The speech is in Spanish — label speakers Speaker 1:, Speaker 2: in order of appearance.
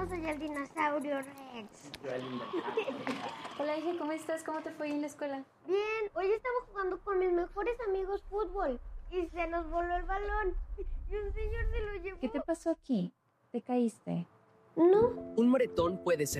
Speaker 1: no soy el dinosaurio Rex.
Speaker 2: Hola, hija, ¿cómo estás? ¿Cómo te fue en la escuela?
Speaker 1: Bien, hoy estaba jugando con mis mejores amigos fútbol y se nos voló el balón y un señor se lo llevó.
Speaker 2: ¿Qué te pasó aquí? ¿Te caíste?
Speaker 1: No.
Speaker 3: Un moretón puede ser